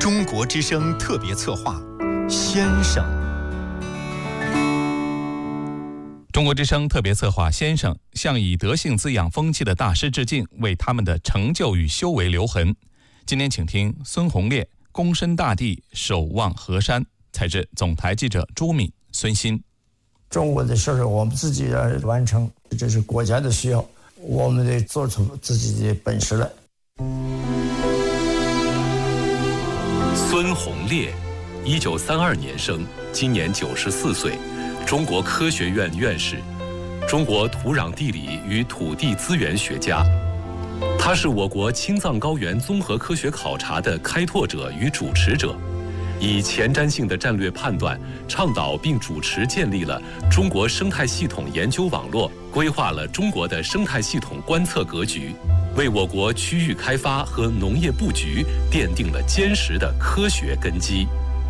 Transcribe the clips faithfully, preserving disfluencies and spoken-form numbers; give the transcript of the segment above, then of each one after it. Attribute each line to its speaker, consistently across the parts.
Speaker 1: 中国之声特别策划，先生。
Speaker 2: 中国之声特别策划先生向以德性滋养风气的大师致敬，为他们的成就与修为留痕。今天请听孙洪烈躬身大地，守望河山。采自总台记者朱敏、孙鑫。
Speaker 3: 中国的事儿我们自己来完成，这是国家的需要，我们得做出自己的本事来。
Speaker 4: 孙洪烈，一九三二年生，今年九十四岁，中国科学院院士，中国土壤地理与土地资源学家。他是我国青藏高原综合科学考察的开拓者与主持者，以前瞻性的战略判断，倡导并主持建立了中国生态系统研究网络，规划了中国的生态系统观测格局，为我国区域开发和农业布局奠定了坚实的科学根基。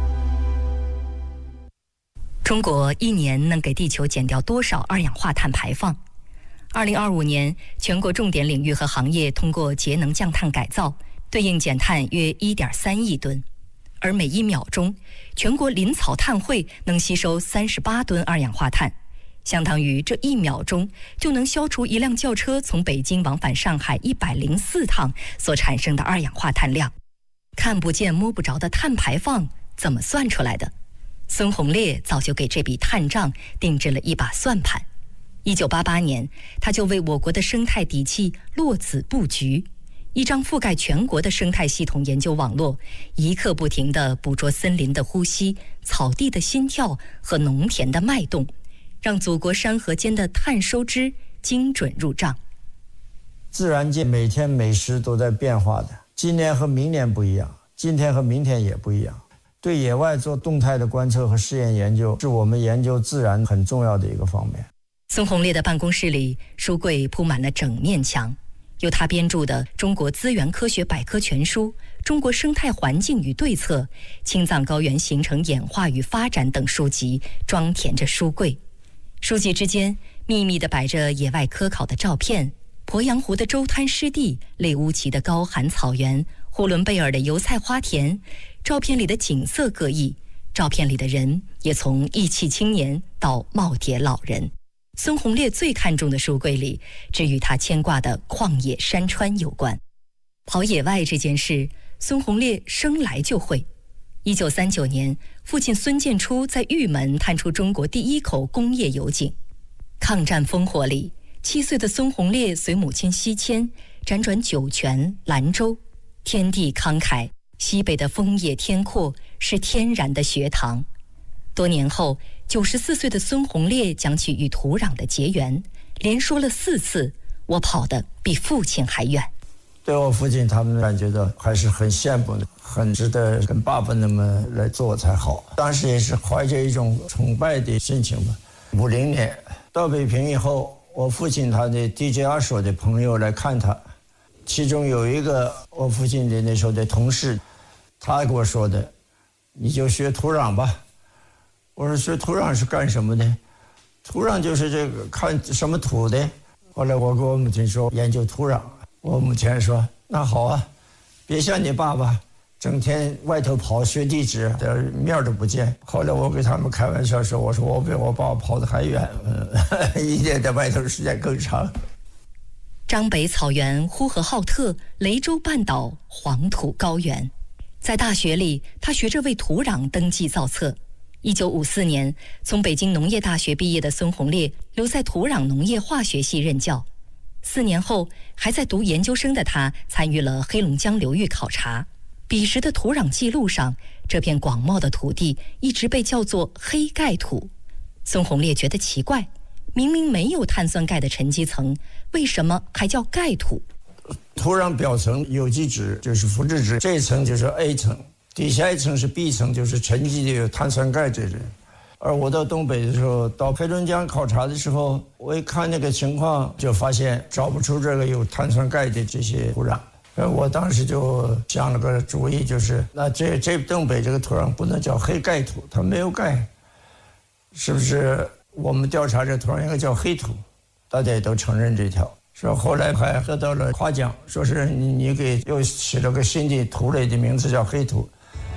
Speaker 5: 中国一年能给地球减掉多少二氧化碳排放？二零二五年，全国重点领域和行业通过节能降碳改造，对应减碳约 一点三亿吨。而每一秒钟，全国林草碳汇能吸收三十八吨二氧化碳，相当于这一秒钟就能消除一辆轿车从北京往返上海一百零四趟所产生的二氧化碳量。看不见摸不着的碳排放怎么算出来的？孙洪烈早就给这笔碳账定制了一把算盘。一九八八年，他就为我国的生态底气落子布局，一张覆盖全国的生态系统研究网络，一刻不停地捕捉森林的呼吸、草地的心跳和农田的脉动，让祖国山河间的碳收支精准入账。
Speaker 3: 自然界每天每时都在变化的，今年和明年不一样，今天和明天也不一样。对野外做动态的观测和试验研究，是我们研究自然很重要的一个方面。
Speaker 5: 孙洪烈的办公室里，书柜铺满了整面墙，由他编著的《中国资源科学百科全书》、《中国生态环境与对策》、《青藏高原形成演化与发展》等书籍装填着书柜。书籍之间密密地摆着野外科考的照片，鄱阳湖的周滩湿地，类乌齐的高寒草原，呼伦贝尔的油菜花田。照片里的景色各异，照片里的人也从义气青年到耄耋老人。孙洪烈最看重的书柜里，只与他牵挂的旷野山川有关。跑野外这件事，孙洪烈生来就会。一九三九年，父亲孙建初在玉门探出中国第一口工业油井。抗战烽火里，七岁的孙洪烈随母亲西迁，辗转酒泉、兰州，天地慷慨，西北的枫叶天阔，是天然的学堂。多年后，九十四岁的孙洪烈讲起与土壤的结缘，连说了四次：“我跑得比父亲还远。”
Speaker 3: 对我父亲他们感觉到还是很羡慕的，很值得跟爸爸那么来做才好。当时也是怀着一种崇拜的心情吧。五零年到北平以后，我父亲他的 D J 二所的朋友来看他，其中有一个我父亲的那时候的同事，他给我说的：“你就学土壤吧。”我说学土壤是干什么的？土壤就是这个看什么土的。后来我跟我母亲说研究土壤，我母亲说那好啊，别像你爸爸整天外头跑学地质，面都不见。后来我给他们开玩笑说，我说我比我爸爸跑得还远，嗯、一年在外头时间更长。
Speaker 5: 张北草原、呼和浩特、雷州半岛、黄土高原，在大学里，他学着为土壤登记造册。一九五四年，从北京农业大学毕业的孙洪烈留在土壤农业化学系任教。四年后，还在读研究生的他参与了黑龙江流域考察。彼时的土壤记录上，这片广袤的土地一直被叫做黑盖土。孙洪烈觉得奇怪，明明没有碳酸钙的沉积层，为什么还叫盖土？
Speaker 3: 土壤表层有机质就是腐殖质，这一层就是 A 层，底下一层是 B 层，就是沉积的有碳酸钙这种。而我到东北的时候，到黑龙江考察的时候，我一看那个情况，就发现找不出这个有碳酸钙的这些土壤。呃，我当时就想了个主意，就是那这这东北这个土壤不能叫黑盖土，它没有钙，是不是？我们调查这土壤应该叫黑土，大家也都承认这条。说后来还得到了夸奖，说是你你给又起了个新的土类的名字叫黑土。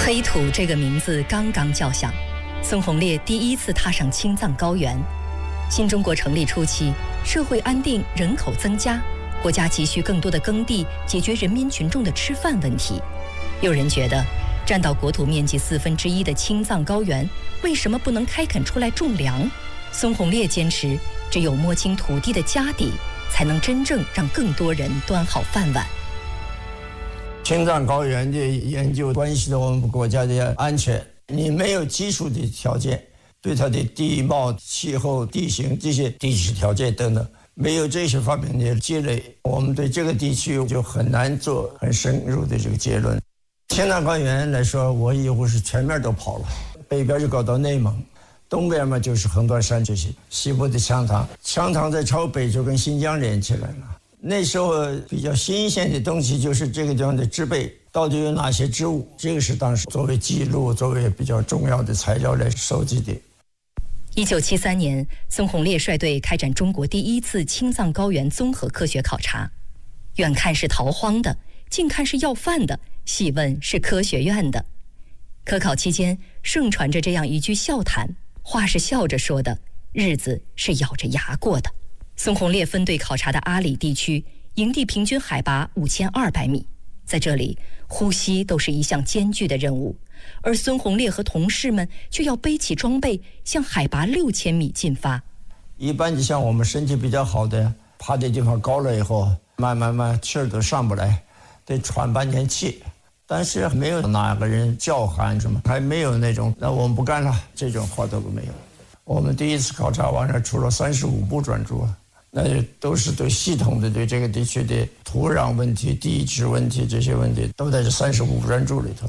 Speaker 5: 黑土这个名字刚刚叫响，孙洪烈第一次踏上青藏高原。新中国成立初期，社会安定，人口增加，国家急需更多的耕地，解决人民群众的吃饭问题。有人觉得，占到国土面积四分之一的青藏高原，为什么不能开垦出来种粮？孙洪烈坚持，只有摸清土地的家底，才能真正让更多人端好饭碗。
Speaker 3: 青藏高原的研究关系到我们国家的安全，你没有基础的条件，对它的地貌、气候、地形这些地质条件等等，没有这些方面的积累，我们对这个地区就很难做很深入的这个结论。青藏高原来说，我以后是全面都跑了，北边就搞到内蒙，东边嘛就是横断山这些，西部的羌塘，羌塘在朝北就跟新疆连起来了。那时候比较新鲜的东西就是这个地方的植被到底有哪些植物，这个是当时作为记录、作为比较重要的材料来收集的。
Speaker 5: 一九七三年，孙洪烈率队开展中国第一次青藏高原综合科学考察。远看是逃荒的，近看是要饭的，细问是科学院的。科考期间，盛传着这样一句笑谈，话是笑着说的，日子是咬着牙过的。孙洪烈分队考察的阿里地区，营地平均海拔五千二百米，在这里呼吸都是一项艰巨的任务，而孙洪烈和同事们却要背起装备向海拔六千米进发。
Speaker 3: 一般就像我们身体比较好的，爬的地方高了以后，慢慢慢气儿都上不来，得喘半天气。但是没有哪个人叫喊什么，还没有那种那我们不干了这种话都没有。我们第一次考察完了，出了三十五部专著，那都是对系统的对这个地区的土壤问题、地质问题这些问题，都在这三十五部专著里头了。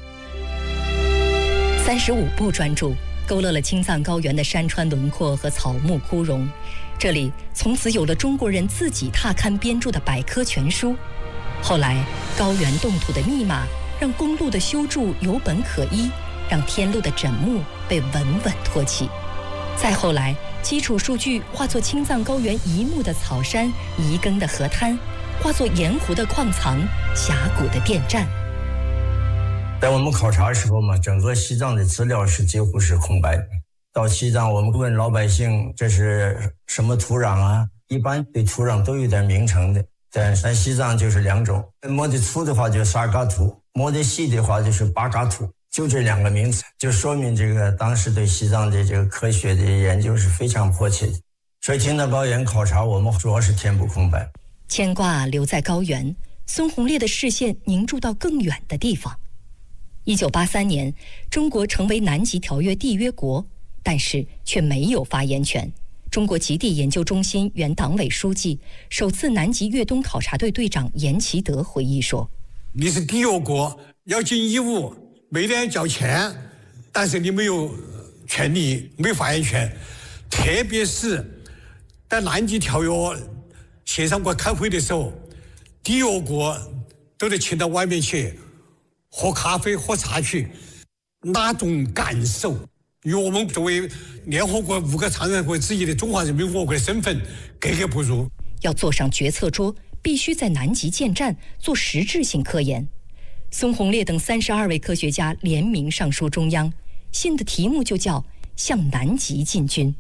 Speaker 5: 三十五部专著勾勒了青藏高原的山川轮廓和草木枯荣，这里从此有了中国人自己踏勘编著的百科全书。后来，高原冻土的密码让公路的修筑有本可依，让天路的枕木被稳稳托起。再后来，基础数据化作青藏高原一目的草山、一更的河滩，化作盐湖的矿藏、峡谷的电站。
Speaker 3: 在我们考察的时候嘛，整个西藏的资料是几乎是空白的。到西藏，我们问老百姓这是什么土壤啊？一般对土壤都有点名称的，但在西藏就是两种，摸得粗的话就萨嘎土，摸得细的话就是巴嘎土。就这两个名词，就说明这个当时对西藏的这个科学的研究是非常迫切的。所以青藏高原考察，我们主要是填补空白。
Speaker 5: 牵挂留在高原，孙洪烈的视线凝注到更远的地方。一九八三年，中国成为南极条约缔约国，但是却没有发言权。中国极地研究中心原党委书记、首次南极越冬考察队队长严其德回忆说：“
Speaker 6: 你是缔约国，要尽义务。”没得交钱，但是你没有权利，没有发言权。特别是在南极条约协商国开会的时候，缔约国都得请到外面去喝咖啡、喝茶去，那种感受与我们作为联合国五个常任国之一的中华人民共和国的身份格格不入。
Speaker 5: 要坐上决策桌，必须在南极建站，做实质性科研。孙洪烈等三十二位科学家联名上书中央，信的题目就叫《向南极进军》。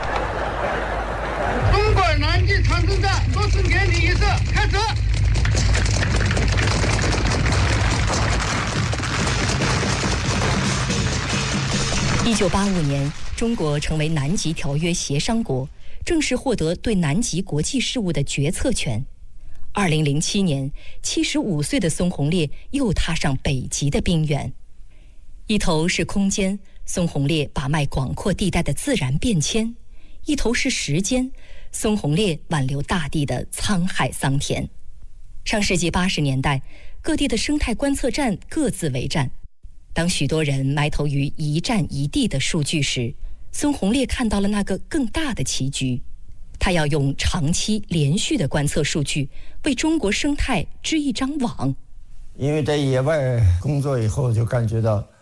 Speaker 7: 中国南极长征站落成典礼仪式开始。
Speaker 5: 一九八五年，中国成为南极条约协商国，正式获得对南极国际事务的决策权。二零零七年，七十五岁的孙洪烈又踏上北极的冰原。一头是空间，孙洪烈把脉广阔地带的自然变迁；一头是时间，孙洪烈挽留大地的沧海桑田。上世纪八十年代，各地的生态观测站各自为战。当许多人埋头于一站一地的数据时，孙洪烈看到了那个更大的棋局。他要用长期连续的观测数据为中国生态织一张网。
Speaker 3: 因为在野外工作以后，就感觉到